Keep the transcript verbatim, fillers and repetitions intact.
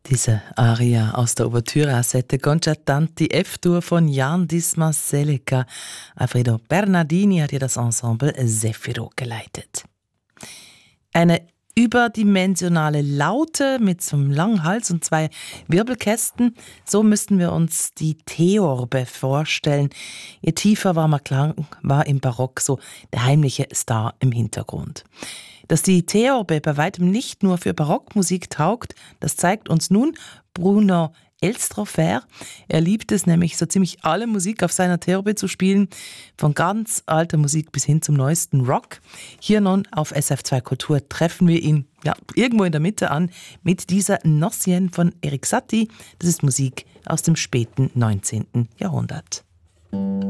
Diese Aria aus der Ouverture a Sette Concertanti F-Dur von Jan Dismas Seleka. Alfredo Bernardini hat hier das Ensemble Zefiro geleitet. Eine überdimensionale Laute mit so einem langen Hals und zwei Wirbelkästen. So müssten wir uns die Theorbe vorstellen. Ihr tiefer warmer Klang war im Barock so der heimliche Star im Hintergrund. Dass die Theorbe bei weitem nicht nur für Barockmusik taugt, das zeigt uns nun Bruno Elstrofer. Er liebt es nämlich, so ziemlich alle Musik auf seiner Theorbe zu spielen, von ganz alter Musik bis hin zum neuesten Rock. Hier nun auf S F zwei Kultur treffen wir ihn ja, irgendwo in der Mitte an mit dieser Nossienne von Erik Satie. Das ist Musik aus dem späten neunzehnten Jahrhundert.